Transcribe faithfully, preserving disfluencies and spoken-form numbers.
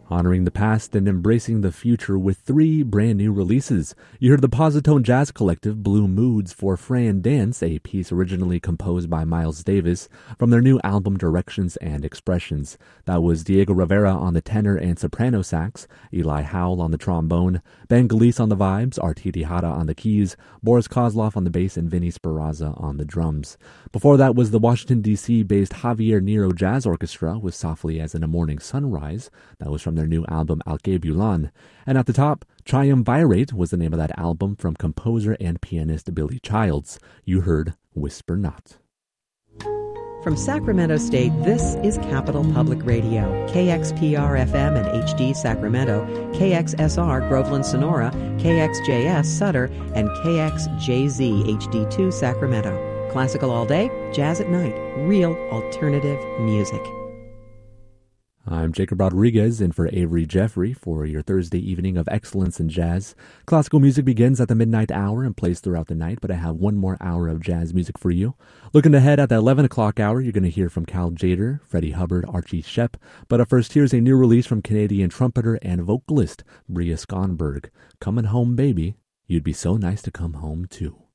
Honoring the past and embracing the future with three brand new releases. You heard the Positone Jazz Collective Blue Moods for Fran Dance, a piece originally composed by Miles Davis, from their new album Directions and Expressions. That was Diego Rivera on the tenor and soprano sax, Eli Howell on the trombone, Ben Galise on the vibes, Artie Tejada on the keys, Boris Kozlov on the bass, and Vinny Speranza on the drums. Before that was the Washington, D C-based Javier Nero Jazz Orchestra with Softly as in a Morning Sunrise. That was from their new album Alkebulan. And at the top, Triumvirate was the name of that album from composer and pianist Billy Childs. You heard Whisper Not. From Sacramento State, this is Capital Public Radio, K X P R F M and H D Sacramento, K X S R Groveland Sonora, K X J S Sutter, and K X J Z H D two Sacramento. Classical all day, jazz at night, real alternative music. I'm Jacob Rodriguez in for Avery Jeffrey for your Thursday evening of excellence in jazz. Classical music begins at the midnight hour and plays throughout the night, but I have one more hour of jazz music for you. Looking ahead at the eleven o'clock hour, you're going to hear from Cal Tjader, Freddie Hubbard, Archie Shepp. But up first, here's a new release from Canadian trumpeter and vocalist Bria Skonberg. Coming Home Baby, You'd Be So Nice to Come Home Too.